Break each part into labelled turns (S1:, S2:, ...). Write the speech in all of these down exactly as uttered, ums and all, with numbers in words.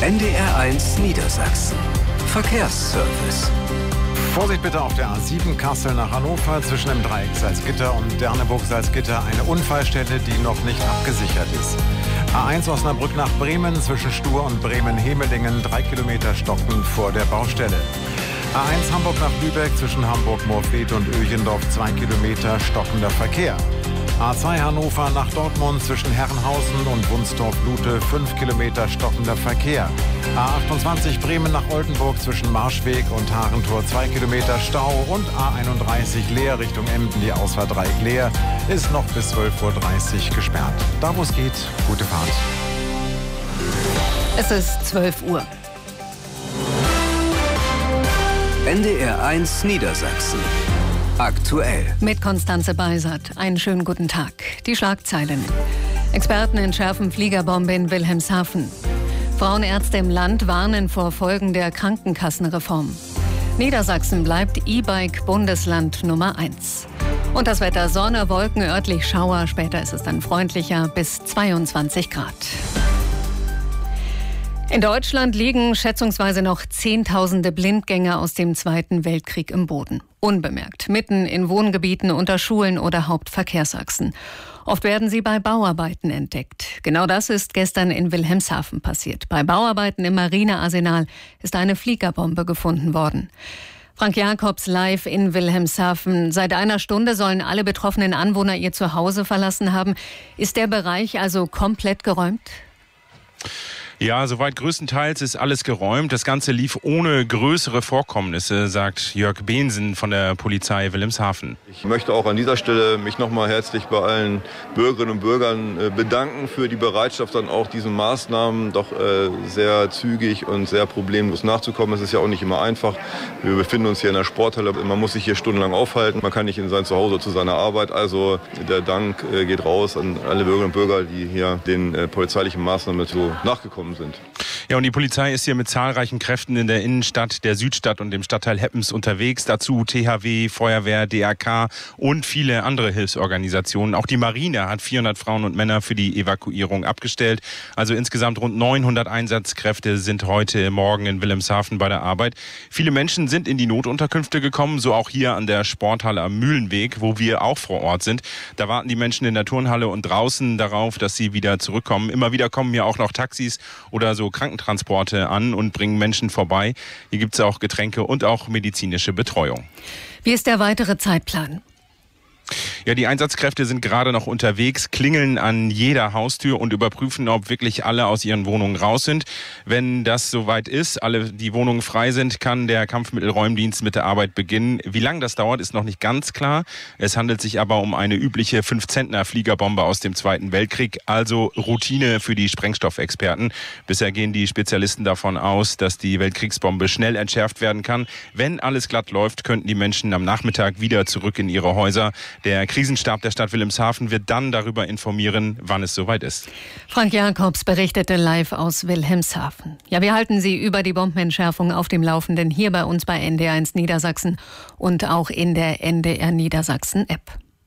S1: N D R eins Niedersachsen. Verkehrsservice.
S2: Vorsicht bitte auf der A sieben Kassel nach Hannover zwischen dem Dreieck Salzgitter und Derneburg-Salzgitter eine Unfallstelle, die noch nicht abgesichert ist. A eins Osnabrück nach Bremen zwischen Stur und Bremen-Hemelingen drei Kilometer stocken vor der Baustelle. A eins Hamburg nach Lübeck zwischen Hamburg-Moorfried und Öchendorf zwei Kilometer stockender Verkehr. A zwei Hannover nach Dortmund zwischen Herrenhausen und Wunstorf-Lute fünf Kilometer stockender Verkehr. A achtundzwanzig Bremen nach Oldenburg zwischen Marschweg und Harentor zwei Kilometer Stau und A einunddreißig Leer Richtung Emden, die Ausfahrt Dreieck Leer, ist noch bis zwölf Uhr dreißig gesperrt. Da wo es geht, gute Fahrt.
S3: Es ist zwölf Uhr.
S1: N D R eins Niedersachsen. Aktuell.
S3: Mit Konstanze Beisert. Einen schönen guten Tag. Die Schlagzeilen. Experten entschärfen Fliegerbombe in Wilhelmshaven. Frauenärzte im Land warnen vor Folgen der Krankenkassenreform. Niedersachsen bleibt E-Bike-Bundesland Nummer eins. Und das Wetter: Sonne, Wolken, örtlich Schauer. Später ist es dann freundlicher, bis zweiundzwanzig Grad. In Deutschland liegen schätzungsweise noch Zehntausende Blindgänger aus dem Zweiten Weltkrieg im Boden. Unbemerkt, mitten in Wohngebieten, unter Schulen oder Hauptverkehrsachsen. Oft werden sie bei Bauarbeiten entdeckt. Genau das ist gestern in Wilhelmshaven passiert. Bei Bauarbeiten im Marinearsenal ist eine Fliegerbombe gefunden worden. Frank Jakobs live in Wilhelmshaven. Seit einer Stunde sollen alle betroffenen Anwohner ihr Zuhause verlassen haben. Ist der Bereich also komplett geräumt?
S4: Ja, soweit größtenteils ist alles geräumt. Das Ganze lief ohne größere Vorkommnisse, sagt Jörg Behnsen von der Polizei Wilhelmshaven.
S5: Ich möchte auch an dieser Stelle mich nochmal herzlich bei allen Bürgerinnen und Bürgern bedanken für die Bereitschaft, dann auch diesen Maßnahmen doch sehr zügig und sehr problemlos nachzukommen. Es ist ja auch nicht immer einfach. Wir befinden uns hier in der Sporthalle. Man muss sich hier stundenlang aufhalten. Man kann nicht in sein Zuhause zu seiner Arbeit. Also der Dank geht raus an alle Bürgerinnen und Bürger, die hier den polizeilichen Maßnahmen so nachgekommen sind.
S4: Ja, und die Polizei ist hier mit zahlreichen Kräften in der Innenstadt, der Südstadt und dem Stadtteil Heppens unterwegs. Dazu T H W, Feuerwehr, D R K und viele andere Hilfsorganisationen. Auch die Marine hat vierhundert Frauen und Männer für die Evakuierung abgestellt. Also insgesamt rund neunhundert Einsatzkräfte sind heute Morgen in Wilhelmshaven bei der Arbeit. Viele Menschen sind in die Notunterkünfte gekommen, so auch hier an der Sporthalle am Mühlenweg, wo wir auch vor Ort sind. Da warten die Menschen in der Turnhalle und draußen darauf, dass sie wieder zurückkommen. Immer wieder kommen hier auch noch Taxis oder so Krankentransporte an und bringen Menschen vorbei. Hier gibt es auch Getränke und auch medizinische Betreuung.
S3: Wie ist der weitere Zeitplan?
S4: Ja, die Einsatzkräfte sind gerade noch unterwegs, klingeln an jeder Haustür und überprüfen, ob wirklich alle aus ihren Wohnungen raus sind. Wenn das soweit ist, alle die Wohnungen frei sind, kann der Kampfmittelräumdienst mit der Arbeit beginnen. Wie lange das dauert, ist noch nicht ganz klar. Es handelt sich aber um eine übliche fünf Zentner Fliegerbombe aus dem Zweiten Weltkrieg, also Routine für die Sprengstoffexperten. Bisher gehen die Spezialisten davon aus, dass die Weltkriegsbombe schnell entschärft werden kann. Wenn alles glatt läuft, könnten die Menschen am Nachmittag wieder zurück in ihre Häuser. Der Krisenstab der Stadt Wilhelmshaven wird dann darüber informieren, wann es soweit ist.
S3: Frank Jakobs berichtete live aus Wilhelmshaven. Ja, wir halten Sie über die Bombenentschärfung auf dem Laufenden hier bei uns bei N D R eins Niedersachsen und auch in der N D R Niedersachsen App.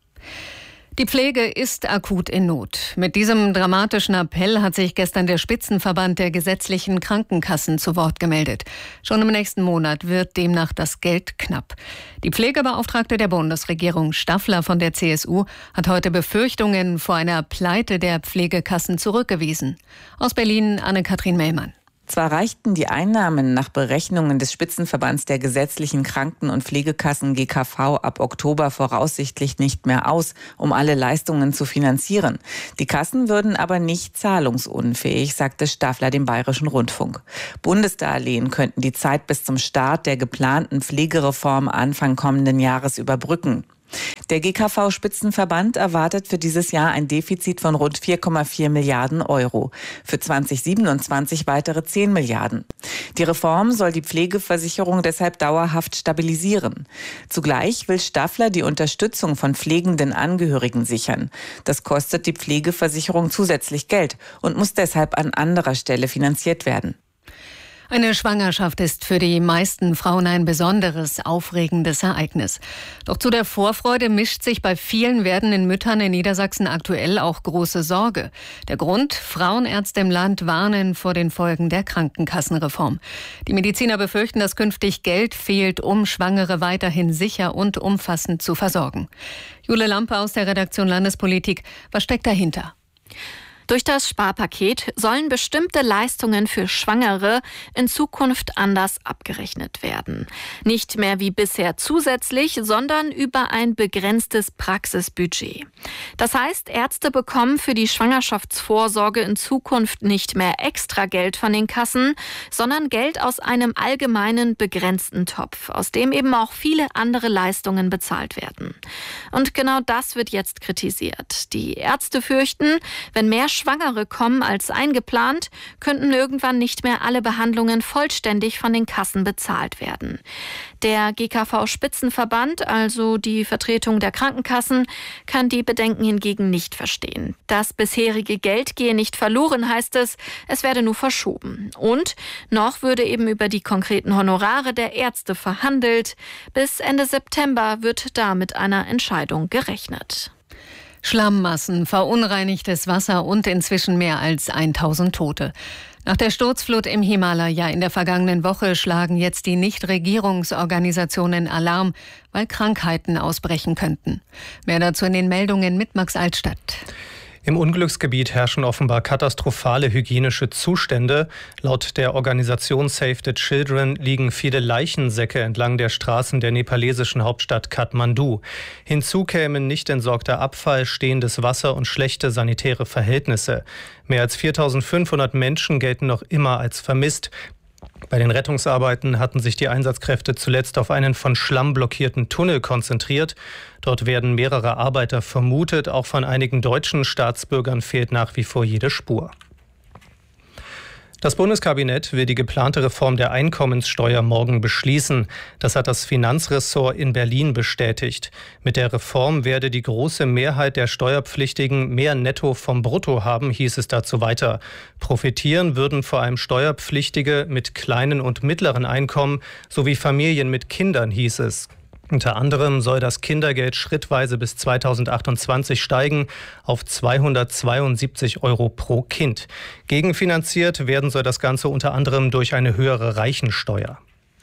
S3: Die Pflege ist akut in Not. Mit diesem dramatischen Appell hat sich gestern der Spitzenverband der gesetzlichen Krankenkassen zu Wort gemeldet. Schon im nächsten Monat wird demnach das Geld knapp. Die Pflegebeauftragte der Bundesregierung, Staffler von der C S U, hat heute Befürchtungen vor einer Pleite der Pflegekassen zurückgewiesen. Aus Berlin Anne-Kathrin Mellmann.
S6: Zwar reichten die Einnahmen nach Berechnungen des Spitzenverbands der gesetzlichen Kranken- und Pflegekassen G K V ab Oktober voraussichtlich nicht mehr aus, um alle Leistungen zu finanzieren. Die Kassen würden aber nicht zahlungsunfähig, sagte Staffler dem Bayerischen Rundfunk. Bundesdarlehen könnten die Zeit bis zum Start der geplanten Pflegereform Anfang kommenden Jahres überbrücken. Der G K V-Spitzenverband erwartet für dieses Jahr ein Defizit von rund vier Komma vier Milliarden Euro. Für zweitausendsiebenundzwanzig weitere zehn Milliarden. Die Reform soll die Pflegeversicherung deshalb dauerhaft stabilisieren. Zugleich will Staffler die Unterstützung von pflegenden Angehörigen sichern. Das kostet die Pflegeversicherung zusätzlich Geld und muss deshalb an anderer Stelle finanziert werden.
S3: Eine Schwangerschaft ist für die meisten Frauen ein besonderes, aufregendes Ereignis. Doch zu der Vorfreude mischt sich bei vielen werdenden Müttern in Niedersachsen aktuell auch große Sorge. Der Grund: Frauenärzte im Land warnen vor den Folgen der Krankenkassenreform. Die Mediziner befürchten, dass künftig Geld fehlt, um Schwangere weiterhin sicher und umfassend zu versorgen. Jule Lampe aus der Redaktion Landespolitik. Was steckt dahinter?
S7: Durch das Sparpaket sollen bestimmte Leistungen für Schwangere in Zukunft anders abgerechnet werden. Nicht mehr wie bisher zusätzlich, sondern über ein begrenztes Praxisbudget. Das heißt, Ärzte bekommen für die Schwangerschaftsvorsorge in Zukunft nicht mehr extra Geld von den Kassen, sondern Geld aus einem allgemeinen begrenzten Topf, aus dem eben auch viele andere Leistungen bezahlt werden. Und genau das wird jetzt kritisiert. Die Ärzte fürchten, wenn mehr Schwangere kommen als eingeplant, könnten irgendwann nicht mehr alle Behandlungen vollständig von den Kassen bezahlt werden. Der G K V-Spitzenverband, also die Vertretung der Krankenkassen, kann die Bedenken hingegen nicht verstehen. Das bisherige Geld gehe nicht verloren, heißt es, es werde nur verschoben. Und noch würde eben über die konkreten Honorare der Ärzte verhandelt. Bis Ende September wird da mit einer Entscheidung gerechnet.
S3: Schlammmassen, verunreinigtes Wasser und inzwischen mehr als tausend Tote. Nach der Sturzflut im Himalaya in der vergangenen Woche schlagen jetzt die Nichtregierungsorganisationen Alarm, weil Krankheiten ausbrechen könnten. Mehr dazu in den Meldungen mit Max Altstadt.
S8: Im Unglücksgebiet herrschen offenbar katastrophale hygienische Zustände. Laut der Organisation Save the Children liegen viele Leichensäcke entlang der Straßen der nepalesischen Hauptstadt Kathmandu. Hinzu kämen nicht entsorgter Abfall, stehendes Wasser und schlechte sanitäre Verhältnisse. Mehr als viertausendfünfhundert Menschen gelten noch immer als vermisst. Bei den Rettungsarbeiten hatten sich die Einsatzkräfte zuletzt auf einen von Schlamm blockierten Tunnel konzentriert. Dort werden mehrere Arbeiter vermutet. Auch von einigen deutschen Staatsbürgern fehlt nach wie vor jede Spur. Das Bundeskabinett will die geplante Reform der Einkommenssteuer morgen beschließen. Das hat das Finanzressort in Berlin bestätigt. Mit der Reform werde die große Mehrheit der Steuerpflichtigen mehr Netto vom Brutto haben, hieß es dazu weiter. Profitieren würden vor allem Steuerpflichtige mit kleinen und mittleren Einkommen sowie Familien mit Kindern, hieß es. Unter anderem soll das Kindergeld schrittweise bis zweitausendachtundzwanzig steigen auf zweihundertzweiundsiebzig Euro pro Kind. Gegenfinanziert werden soll das Ganze unter anderem durch eine höhere Reichensteuer.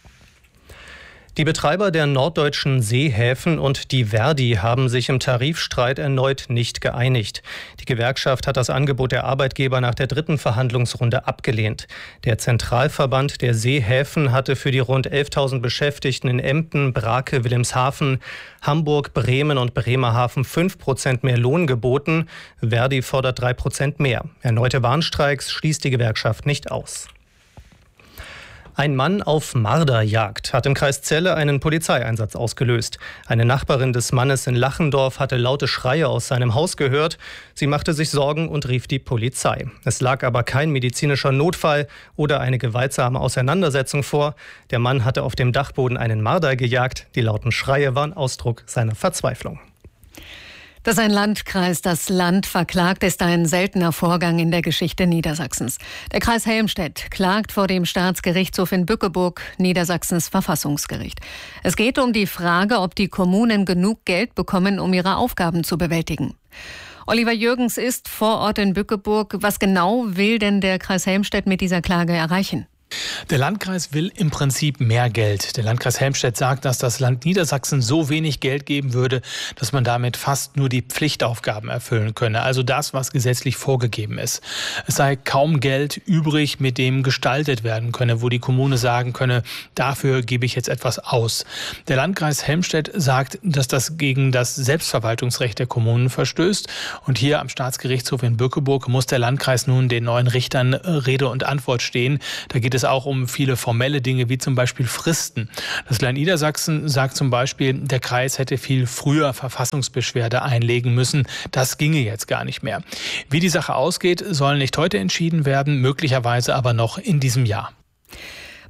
S8: Die Betreiber der norddeutschen Seehäfen und die Verdi haben sich im Tarifstreit erneut nicht geeinigt. Die Gewerkschaft hat das Angebot der Arbeitgeber nach der dritten Verhandlungsrunde abgelehnt. Der Zentralverband der Seehäfen hatte für die rund elftausend Beschäftigten in Emden, Brake, Wilhelmshaven, Hamburg, Bremen und Bremerhaven fünf Prozent mehr Lohn geboten. Verdi fordert drei Prozent mehr. Erneute Warnstreiks schließt die Gewerkschaft nicht aus. Ein Mann auf Marderjagd hat im Kreis Celle einen Polizeieinsatz ausgelöst. Eine Nachbarin des Mannes in Lachendorf hatte laute Schreie aus seinem Haus gehört. Sie machte sich Sorgen und rief die Polizei. Es lag aber kein medizinischer Notfall oder eine gewaltsame Auseinandersetzung vor. Der Mann hatte auf dem Dachboden einen Marder gejagt. Die lauten Schreie waren Ausdruck seiner Verzweiflung.
S3: Dass ein Landkreis das Land verklagt, ist ein seltener Vorgang in der Geschichte Niedersachsens. Der Kreis Helmstedt klagt vor dem Staatsgerichtshof in Bückeburg, Niedersachsens Verfassungsgericht. Es geht um die Frage, ob die Kommunen genug Geld bekommen, um ihre Aufgaben zu bewältigen. Oliver Jürgens ist vor Ort in Bückeburg. Was genau will denn der Kreis Helmstedt mit dieser Klage erreichen?
S9: Der Landkreis will im Prinzip mehr Geld. Der Landkreis Helmstedt sagt, dass das Land Niedersachsen so wenig Geld geben würde, dass man damit fast nur die Pflichtaufgaben erfüllen könne. Also das, was gesetzlich vorgegeben ist. Es sei kaum Geld übrig, mit dem gestaltet werden könne, wo die Kommune sagen könne, dafür gebe ich jetzt etwas aus. Der Landkreis Helmstedt sagt, dass das gegen das Selbstverwaltungsrecht der Kommunen verstößt. Und hier am Staatsgerichtshof in Bückeburg muss der Landkreis nun den neuen Richtern Rede und Antwort stehen. Da geht es auch um viele formelle Dinge, wie zum Beispiel Fristen. Das Land Niedersachsen sagt zum Beispiel, der Kreis hätte viel früher Verfassungsbeschwerde einlegen müssen. Das ginge jetzt gar nicht mehr. Wie die Sache ausgeht, soll nicht heute entschieden werden, möglicherweise aber noch in diesem Jahr.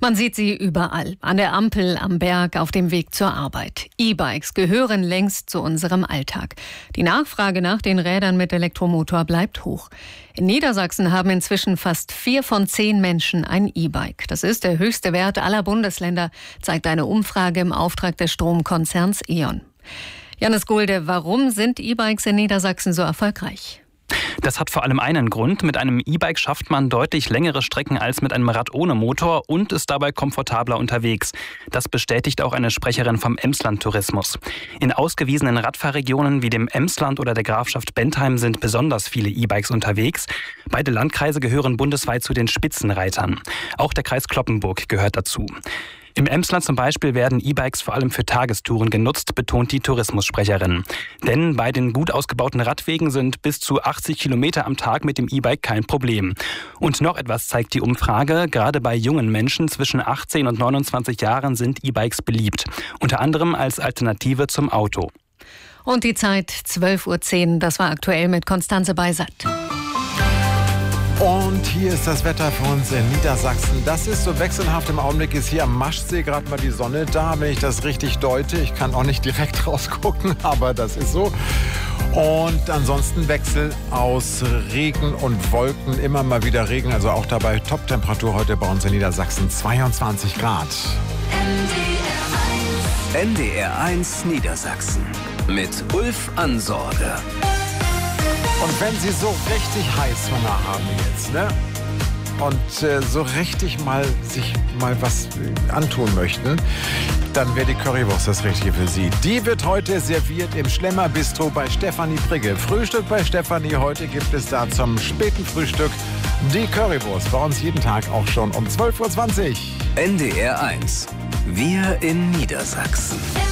S3: Man sieht sie überall, an der Ampel, am Berg, auf dem Weg zur Arbeit. E-Bikes gehören längst zu unserem Alltag. Die Nachfrage nach den Rädern mit Elektromotor bleibt hoch. In Niedersachsen haben inzwischen fast vier von zehn Menschen ein E-Bike. Das ist der höchste Wert aller Bundesländer, zeigt eine Umfrage im Auftrag des Stromkonzerns E.ON. Janis Gulde, warum sind E-Bikes in Niedersachsen so erfolgreich?
S10: Das hat vor allem einen Grund. Mit einem E-Bike schafft man deutlich längere Strecken als mit einem Rad ohne Motor und ist dabei komfortabler unterwegs. Das bestätigt auch eine Sprecherin vom Emsland Tourismus. In ausgewiesenen Radfahrregionen wie dem Emsland oder der Grafschaft Bentheim sind besonders viele E-Bikes unterwegs. Beide Landkreise gehören bundesweit zu den Spitzenreitern. Auch der Kreis Cloppenburg gehört dazu. Im Emsland zum Beispiel werden E-Bikes vor allem für Tagestouren genutzt, betont die Tourismussprecherin. Denn bei den gut ausgebauten Radwegen sind bis zu achtzig Kilometer am Tag mit dem E-Bike kein Problem. Und noch etwas zeigt die Umfrage. Gerade bei jungen Menschen zwischen achtzehn und neunundzwanzig Jahren sind E-Bikes beliebt. Unter anderem als Alternative zum Auto.
S3: Und die Zeit zwölf Uhr zehn. Das war aktuell mit Konstanze Beisat.
S2: Und hier ist das Wetter für uns in Niedersachsen. Das ist so wechselhaft. Im Augenblick ist hier am Maschsee gerade mal die Sonne da, wenn ich das richtig deute. Ich kann auch nicht direkt rausgucken, aber das ist so. Und ansonsten Wechsel aus Regen und Wolken. Immer mal wieder Regen, also auch dabei Top-Temperatur heute bei uns in Niedersachsen, zweiundzwanzig Grad.
S1: N D R eins Niedersachsen mit Ulf Ansorge.
S2: Und wenn Sie so richtig Heißhunger haben jetzt, ne? Und äh, so richtig mal sich mal was äh, antun möchten, dann wäre die Currywurst das Richtige für Sie. Die wird heute serviert im Schlemmer Bistro bei Stefanie Prigge. Frühstück bei Stefanie. Heute gibt es da zum späten Frühstück die Currywurst. Bei uns jeden Tag auch schon um zwölf Uhr zwanzig.
S1: N D R eins. Wir in Niedersachsen.